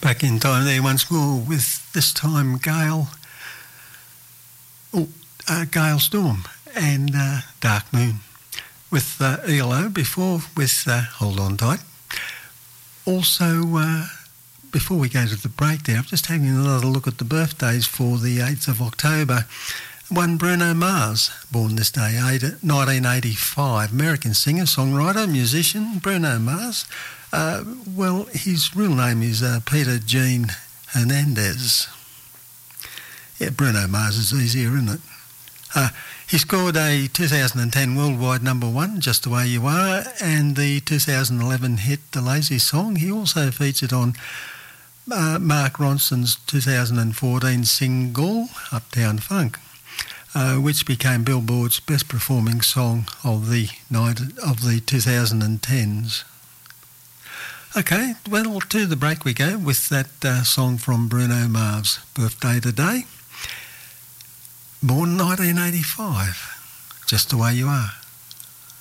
Back in time there once more with this time Gale Storm and Dark Moon. With ELO before with Hold On Tight. Also, before we go to the break there, I'm just having another look at the birthdays for the 8th of October. One Bruno Mars, born this day, 1985, American singer, songwriter, musician, Bruno Mars. Well, his real name is Peter Gene Hernandez. Yeah, Bruno Mars is easier, isn't it? He scored a 2010 worldwide number one, Just the Way You Are, and the 2011 hit The Lazy Song. He also featured on Mark Ronson's 2014 single, Uptown Funk, which became Billboard's best performing song of the 2010s. Okay, well, to the break we go with that song from Bruno Mars, birthday today. Born 1985, Just the Way You Are.